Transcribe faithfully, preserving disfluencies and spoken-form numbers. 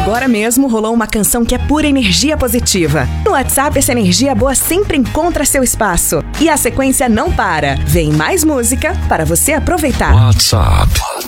Agora mesmo rolou uma canção que é pura energia positiva. No WhatsApp, essa energia boa sempre encontra seu espaço. E a sequência não para. Vem mais música para você aproveitar. WhatsApp.